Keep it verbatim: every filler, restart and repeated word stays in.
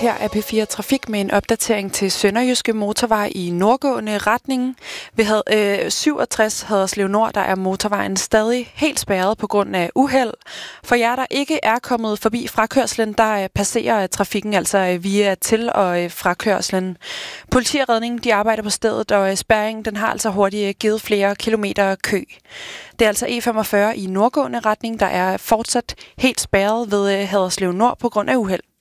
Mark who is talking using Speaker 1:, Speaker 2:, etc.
Speaker 1: Her er P fire Trafik med en opdatering til Sønderjyske Motorvej i nordgående retning. Ved øh, syvogtres Haderslev Nord, der er motorvejen stadig helt spærret på grund af uheld. For jer, der ikke er kommet forbi frakørslen, der passerer trafikken altså via til og frakørslen. Politi og redning, de arbejder på stedet, og spærringen den har altså hurtigt givet flere kilometer kø. Det er altså E femogfyrre i nordgående retning, der er fortsat helt spærret ved Haderslev Nord på grund af uheld.